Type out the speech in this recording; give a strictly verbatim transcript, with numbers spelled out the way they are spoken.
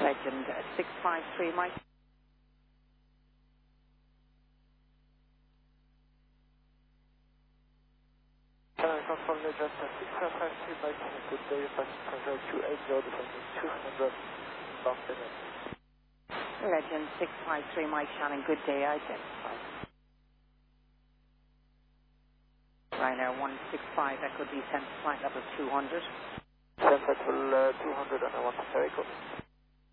Legend uh, six five three, Mike. Uh, confirm Legend uh, six five five three, Mike. Good day, passenger two eight zero, descending two hundred, Barcelona. Legend six five three, Mike Shannon, good day, identified. Ryanair one six five, Echo descent, flight level two hundred. Descent level uh, two hundred and I want to circle.